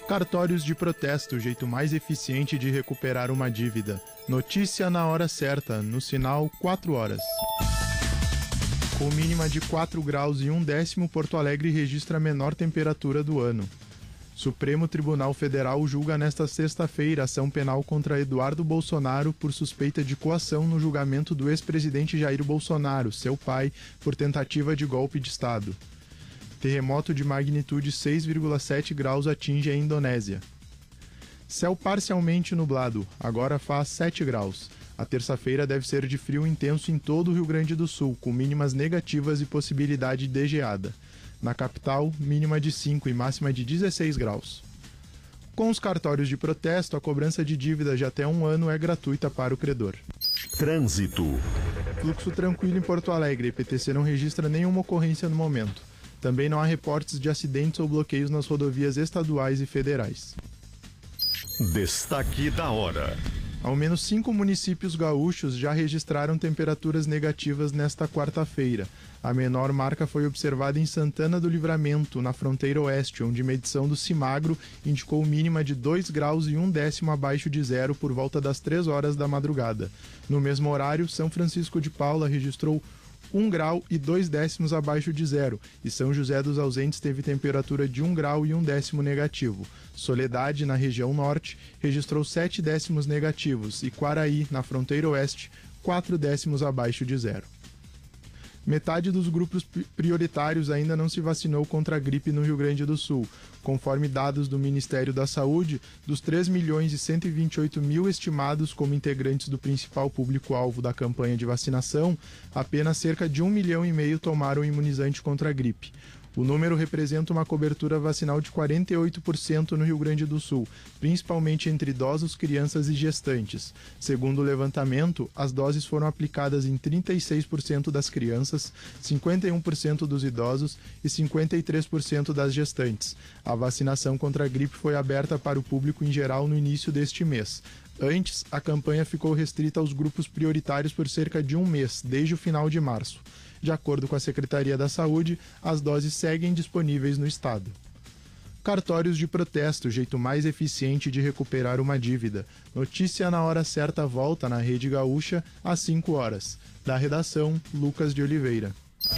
Cartórios de protesto, o jeito mais eficiente de recuperar uma dívida. Notícia na hora certa, no sinal 4 horas. Com mínima de 4 graus e 1/10, Porto Alegre registra a menor temperatura do ano. Supremo Tribunal Federal julga nesta sexta-feira ação penal contra Eduardo Bolsonaro por suspeita de coação no julgamento do ex-presidente Jair Bolsonaro, seu pai, por tentativa de golpe de Estado. Terremoto de magnitude 6,7 graus atinge a Indonésia. Céu parcialmente nublado, agora faz 7 graus. A terça-feira deve ser de frio intenso em todo o Rio Grande do Sul, com mínimas negativas e possibilidade de geada. Na capital, mínima de 5 e máxima de 16 graus. Com os cartórios de protesto, a cobrança de dívidas de até 1 ano é gratuita para o credor. Trânsito. Fluxo tranquilo em Porto Alegre. A EPTC não registra nenhuma ocorrência no momento. Também não há reportes de acidentes ou bloqueios nas rodovias estaduais e federais. Destaque da hora. Ao menos 5 municípios gaúchos já registraram temperaturas negativas nesta quarta-feira. A menor marca foi observada em Santana do Livramento, na fronteira oeste, onde medição do CIMAGRO indicou mínima de 2 graus e 1/10 abaixo de zero por volta das 3 horas da madrugada. No mesmo horário, São Francisco de Paula registrou 1 grau e 2/10 abaixo de zero, e São José dos Ausentes teve temperatura de 1 grau e 1/10 negativo. Soledade, na região norte, registrou 7/10 negativos, e Quaraí, na fronteira oeste, 4/10 abaixo de zero. Metade dos grupos prioritários ainda não se vacinou contra a gripe no Rio Grande do Sul. Conforme dados do Ministério da Saúde, dos 3.128.000 estimados como integrantes do principal público-alvo da campanha de vacinação, apenas cerca de 1,5 milhão tomaram o imunizante contra a gripe. O número representa uma cobertura vacinal de 48% no Rio Grande do Sul, principalmente entre idosos, crianças e gestantes. Segundo o levantamento, as doses foram aplicadas em 36% das crianças, 51% dos idosos e 53% das gestantes. A vacinação contra a gripe foi aberta para o público em geral no início deste mês. Antes, a campanha ficou restrita aos grupos prioritários por cerca de um mês, desde o final de março. De acordo com a Secretaria da Saúde, as doses seguem disponíveis no estado. Cartórios de protesto, o jeito mais eficiente de recuperar uma dívida. Notícia na hora certa volta na Rede Gaúcha às 5 horas. Da redação, Lucas de Oliveira.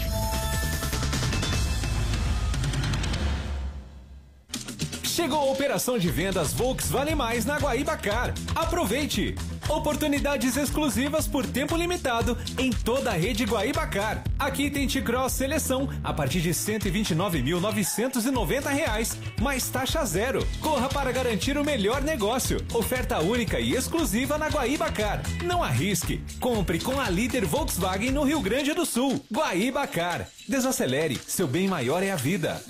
Chegou a operação de vendas Volks Vale Mais na Guaíba-Car. Aproveite! Oportunidades exclusivas por tempo limitado em toda a rede Guaíba-Car. Aqui tem T-Cross Seleção a partir de R$ 129.990, mais taxa zero. Corra para garantir o melhor negócio. Oferta única e exclusiva na Guaíba-Car. Não arrisque. Compre com a líder Volkswagen no Rio Grande do Sul. Guaíba-Car. Desacelere. Seu bem maior é a vida.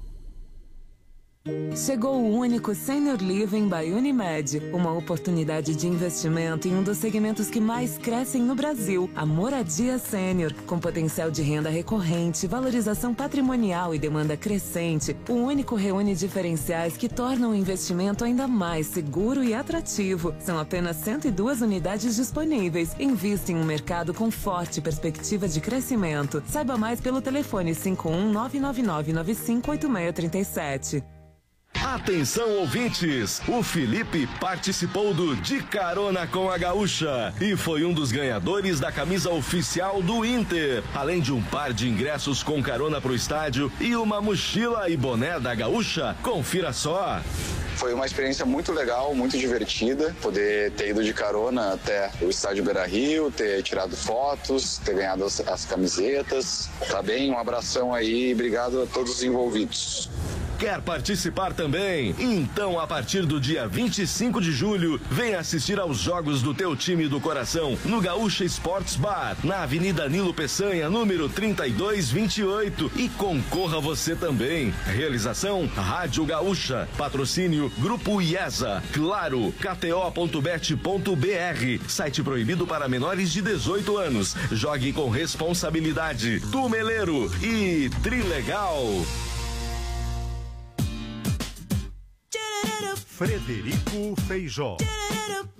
Chegou o único Senior Living by Unimed, uma oportunidade de investimento em um dos segmentos que mais crescem no Brasil, a moradia sênior, com potencial de renda recorrente, valorização patrimonial e demanda crescente. O único reúne diferenciais que tornam o investimento ainda mais seguro e atrativo. São apenas 102 unidades disponíveis. Invista em um mercado com forte perspectiva de crescimento. Saiba mais pelo telefone 51-999958637. Atenção, ouvintes! O Felipe participou do De Carona com a Gaúcha e foi um dos ganhadores da camisa oficial do Inter, além de um par de ingressos com carona pro estádio e uma mochila e boné da Gaúcha. Confira só! Foi uma experiência muito legal, muito divertida, poder ter ido de carona até o estádio Beira-Rio, ter tirado fotos, ter ganhado as camisetas. Tá bem? Um abração aí e obrigado a todos os envolvidos. Quer participar também? Então, a partir do dia 25 de julho, venha assistir aos jogos do teu time do coração no Gaúcha Sports Bar, na Avenida Nilo Peçanha, número 3228, e concorra você também. Realização Rádio Gaúcha. Patrocínio Grupo IESA. Claro, KTO.bet.br. Site proibido para menores de 18 anos. Jogue com responsabilidade. Tumeleiro e Trilegal. Frederico Feijó.